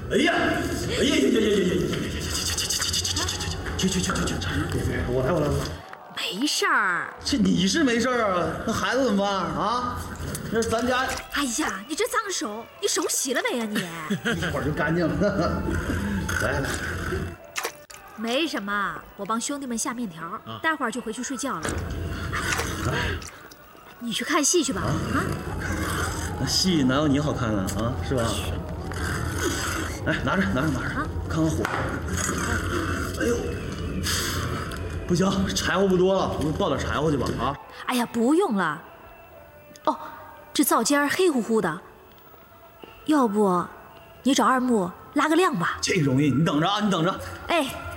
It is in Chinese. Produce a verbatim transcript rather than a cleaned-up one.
哎呀，哎呀呀呀呀呀呀！去去去去去去去！我来我来我来。 没事儿。 这你是没事儿啊？那孩子怎么办啊？那是咱家。 哎呀，你这脏手，你手洗了没呀你？ 一会儿就干净了。来来。 没什么，我帮兄弟们下面条，啊、待会儿就回去睡觉了。你去看戏去吧。啊？啊那戏哪有你好看的啊？是吧？哎，拿着拿着拿着，啊、看看火。哎呦，不行，柴火不多了，我们抱点柴火去吧啊！ 哎呀，不用了。哦，这灶间黑乎乎的，要不你找二木拉个亮吧？ 这容易，你等着啊，你等着。 哎。